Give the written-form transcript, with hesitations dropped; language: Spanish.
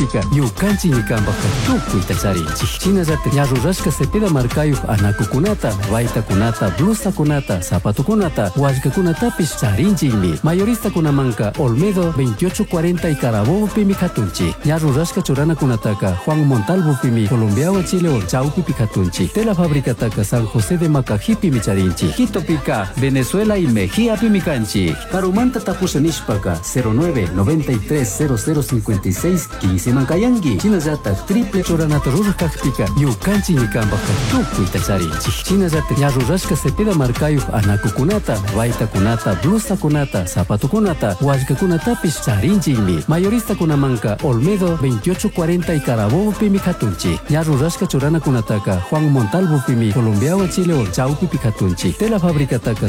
kaqpika ñukanchik ñikanpaka tukuyta charinchik. Chinallatik ña rurashka Cepeda markayuq anakukunata, baytakunata, blusakunata, zapatukunata, wallkakunatapish charinchikmi. Mayoristakunamanka Olmedo 2840 y Carabobopimi katunchik. Ña rurashka churanakunataka Juan Montalvopimi Colombiawa Chile chawpipi katunchik. Tela fabricataka San José de Macajipimi charinchik. Quitopika Venezuela y Mejiapimi kanchik. Karumanta tapusanishpaka 09 93 0056 15 mankayangi. Chinallatak triple churanata rurajkaqpika ñukanchik ñikanpaka tukuyta charinchik. Chinallatak ña rurashka Cepeda markayuq anakukunata, baytakunata, blusakunata, zapatukunata, wallkakunatapish charinchikmi. Mayoristakunamanka Olmedo 2840 y Carabobopimi katunchik. Ña rurashka churanakunataka Juan Montalvopimi Colombiawa Chile chawpipi katunchik. Tela fabricataka